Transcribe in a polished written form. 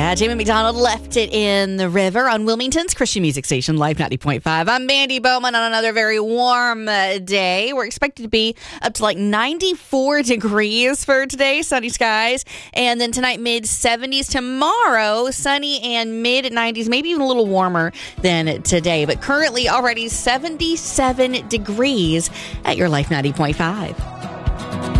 Yeah, Jamie McDonald left it in the river on Wilmington's Christian music station, Life 90.5. I'm Mandy Bowman on another very warm day. We're expected to be up to like 94 degrees for today, sunny skies. And then tonight, mid-70s. Tomorrow, sunny and mid-90s, maybe even a little warmer than today. But currently already 77 degrees at your Life 90.5.